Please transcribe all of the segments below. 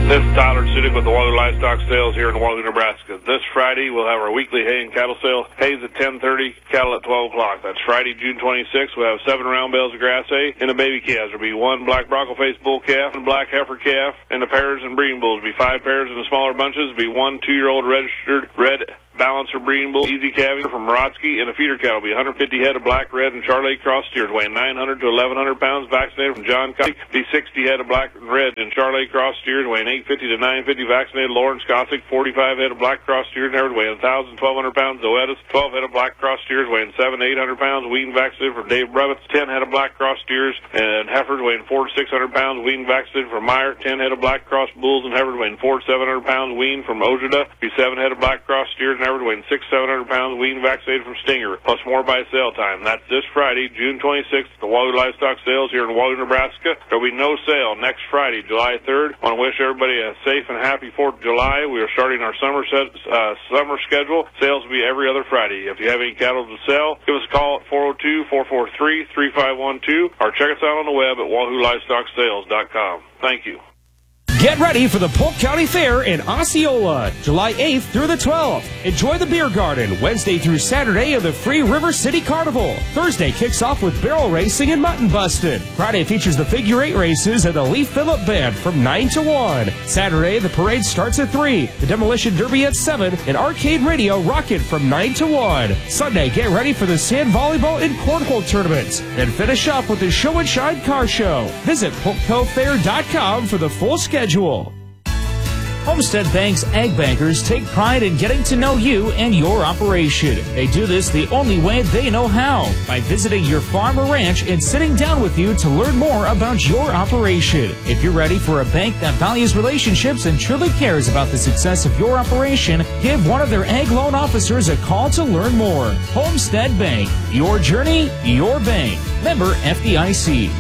This is Tyler Sudik with the Wahoo Livestock Sales here in Wahoo, Nebraska. This Friday, we'll have our weekly hay and cattle sale. Hay's at 10:30, cattle at 12 o'clock. That's Friday, June 26th. We'll have 7 round bales of grass hay and the baby calves. There'll be 1 black bronco-faced bull calf and black heifer calf, and the pairs and breeding bulls. There'll be 5 pairs in the smaller bunches. There'll be 1 2-year-old registered red balancer breeding bull, easy calving from Morotsky, and a feeder cattle. Will be 150 head of black, red, and Charolais cross steers, weighing 900 to 1,100 pounds, vaccinated from John Cossack. Be 60 head of black and red and Charolais cross steers, weighing 850 to 950, vaccinated Lawrence Cossack. 45 head of black cross steers, weighing 1,000 to 1,200 pounds, Zoetis. 12 head of black cross steers, weighing 700 to 800 pounds, weaned vaccinated from Dave Brevitz. 10 head of black cross steers and heifers, weighing 400 to 600 pounds, weaned vaccinated from Meyer. 10 head of black cross bulls and heifers, weighing 400 to 700 pounds, weaned from Ojeda. Be 7 head of black cross steers and heifers, weighing 600 to 700 pounds, weaned vaccinated from Stinger, plus more by sale time. That's this Friday, June 26th, the Wahoo Livestock Sales here in Wahoo, Nebraska. There'll be no sale next Friday, July 3rd. I want to wish everybody a safe and happy 4th of July. We are starting our summer schedule. Sales will be every other Friday. If you have any cattle to sell, give us a call at 402-443-3512 or check us out on the web at WahooLivestockSales.com. Thank you. Get ready for the Polk County Fair in Osceola, July 8th through the 12th. Enjoy the beer garden Wednesday through Saturday of the Free River City Carnival. Thursday kicks off with barrel racing and mutton busted. Friday features the figure 8 races and the Lee Phillip Band from 9 to 1. Saturday, the parade starts at 3, the Demolition Derby at 7, and Arcade Radio Rocket from 9 to 1. Sunday, get ready for the sand volleyball and cornhole tournaments. Then finish up with the Show and Shine Car Show. Visit PolkCoFair.com for the full schedule. Homestead Bank's Ag Bankers take pride in getting to know you and your operation. They do this the only way they know how, by visiting your farm or ranch and sitting down with you to learn more about your operation. If you're ready for a bank that values relationships and truly cares about the success of your operation, give one of their ag loan officers a call to learn more. Homestead Bank, your journey, your bank. Member FDIC.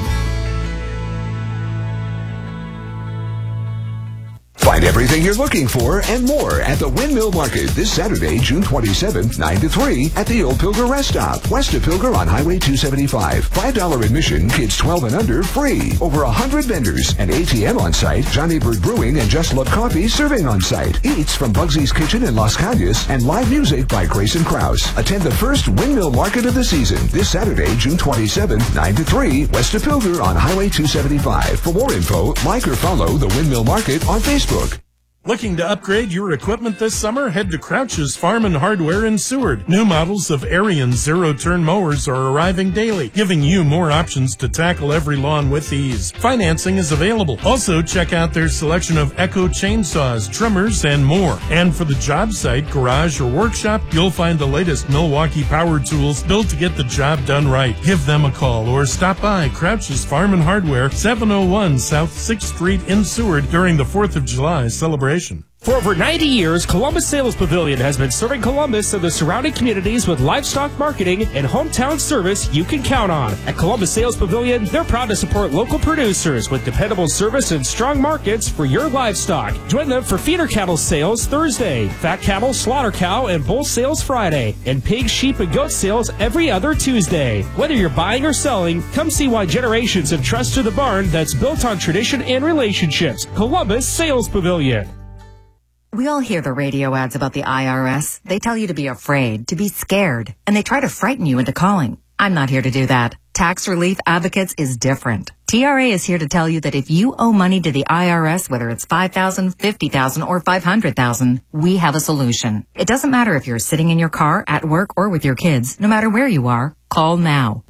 Find everything you're looking for and more at the Windmill Market this Saturday, June 27th, 9 to 3 at the Old Pilger Rest Stop, west of Pilger on Highway 275. $5 admission, kids 12 and under, free. Over 100 vendors, an ATM on site, Johnny Bird Brewing and Just Love Coffee serving on site. Eats from Bugsy's Kitchen in Las Cañas, and live music by Grayson Krause. Attend the first Windmill Market of the season this Saturday, June 27th, 9 to 3, west of Pilger on Highway 275. For more info, like or follow the Windmill Market on Facebook. Looking to upgrade your equipment this summer? Head to Crouch's Farm and Hardware in Seward. New models of Arian zero-turn mowers are arriving daily, giving you more options to tackle every lawn with ease. Financing is available. Also, check out their selection of Echo chainsaws, trimmers, and more. And for the job site, garage, or workshop, you'll find the latest Milwaukee power tools built to get the job done right. Give them a call or stop by Crouch's Farm and Hardware, 701 South 6th Street in Seward during the 4th of July celebration. For over 90 years, Columbus Sales Pavilion has been serving Columbus and the surrounding communities with livestock marketing and hometown service you can count on. At Columbus Sales Pavilion, they're proud to support local producers with dependable service and strong markets for your livestock. Join them for feeder cattle sales Thursday, fat cattle, slaughter cow, and bull sales Friday, and pig, sheep, and goat sales every other Tuesday. Whether you're buying or selling, come see why generations have trusted the barn that's built on tradition and relationships. Columbus Sales Pavilion. We all hear the radio ads about the IRS. They tell you to be afraid, to be scared, and they try to frighten you into calling. I'm not here to do that. Tax Relief Advocates is different. TRA is here to tell you that if you owe money to the IRS, whether it's $5,000, $50,000, or $500,000, we have a solution. It doesn't matter if you're sitting in your car, at work, or with your kids. No matter where you are, call now.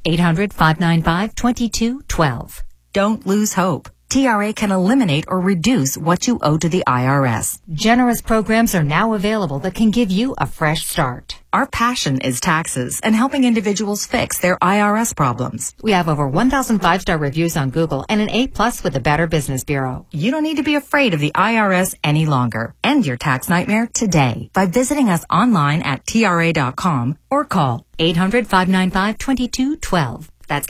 800-595-2212. Don't lose hope. TRA can eliminate or reduce what you owe to the IRS. Generous programs are now available that can give you a fresh start. Our passion is taxes and helping individuals fix their IRS problems. We have over 1,000 5-star reviews on Google and an A+ with the Better Business Bureau. You don't need to be afraid of the IRS any longer. End your tax nightmare today by visiting us online at TRA.com or call 800-595-2212. That's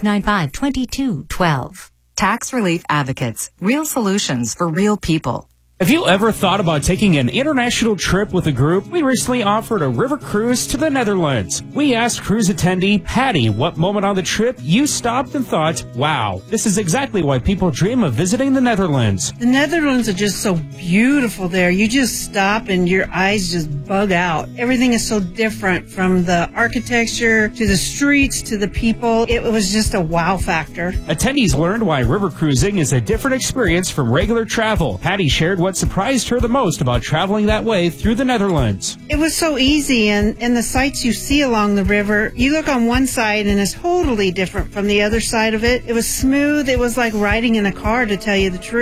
800-595-2212. Tax Relief Advocates. Real solutions for real people. Have you ever thought about taking an international trip with a group? We recently offered a river cruise to the Netherlands. We asked cruise attendee Patty what moment on the trip you stopped and thought, wow, this is exactly why people dream of visiting the Netherlands. The Netherlands are just so beautiful there. You just stop and your eyes just bug out. Everything is so different, from the architecture to the streets to the people. It was just a wow factor. Attendees learned why river cruising is a different experience from regular travel. Patty shared what surprised her the most about traveling that way through the Netherlands. It was so easy, and the sights you see along the river, you look on one side and it's totally different from the other side of it. It was smooth. It was like riding in a car, to tell you the truth.